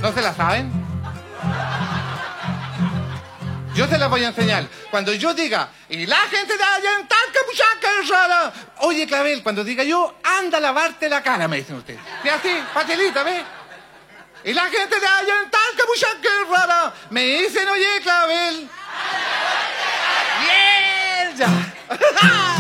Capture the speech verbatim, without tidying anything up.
¿No se la saben? Yo se las voy a enseñar. Cuando yo diga, y la gente de allá en Talca, muchacha, es rara. Oye, Clavel, cuando diga yo, anda a lavarte la cara, me dicen ustedes. Y así, facilita, ¿ves? Y la gente de allá en Talca, muchacha, es rara. Me dicen, oye, Clavel. ¡Bien! ¡Ya!